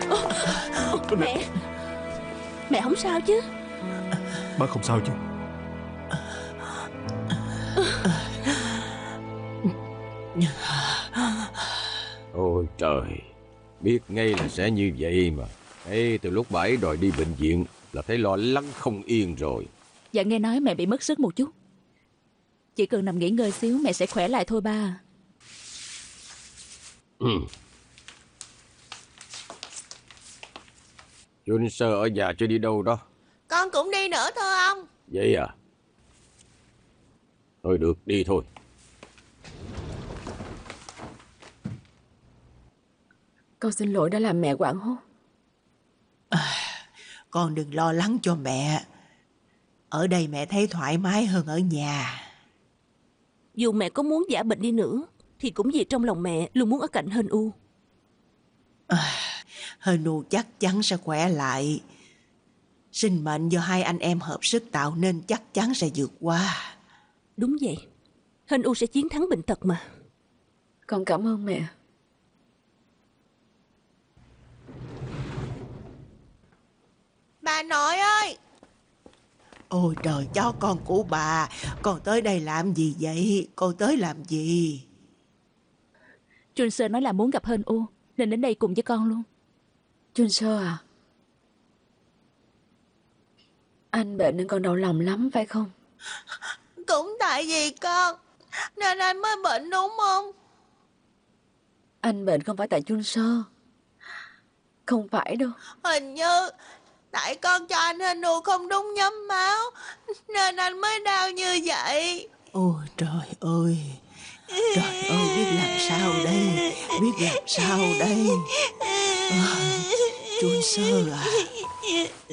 Mẹ, mẹ không sao chứ? Bác không sao chứ? Ôi trời, biết ngay là sẽ như vậy mà. Ê, từ lúc bà ấy đòi đi bệnh viện là thấy lo lắng không yên rồi. Dạ nghe nói mẹ bị mất sức một chút. Chỉ cần nằm nghỉ ngơi xíu mẹ sẽ khỏe lại thôi ba. Jun Sơ ở nhà chưa đi đâu đó? Con cũng đi nữa thưa ông. Vậy à? Thôi được, đi thôi. Con xin lỗi đã làm mẹ hoảng hốt. Con đừng lo lắng cho mẹ. Ở đây mẹ thấy thoải mái hơn ở nhà. Dù mẹ có muốn giả bệnh đi nữa thì cũng vì trong lòng mẹ luôn muốn ở cạnh Hên U. Hên U chắc chắn sẽ khỏe lại. Sinh mệnh do hai anh em hợp sức tạo nên chắc chắn sẽ vượt qua. Đúng vậy, Hên U sẽ chiến thắng bệnh tật mà. Con cảm ơn mẹ. Bà nội ơi! Ôi trời, chó con của bà, con tới đây làm gì vậy? Con tới làm gì? Jun Sơ nói là muốn gặp Hên U nên đến đây cùng với con luôn. Jun Sơ à? Anh bệnh nên con đau lòng lắm phải không? Cũng tại vì con nên anh mới bệnh đúng không? Anh bệnh không phải tại Jun Sơ. Không phải đâu. Hình như tại con cho anh Hên U không đúng nhóm máu nên anh mới đau như vậy. Ôi trời ơi! Trời ơi, biết làm sao đây? Biết làm sao đây? Jun Sơ à?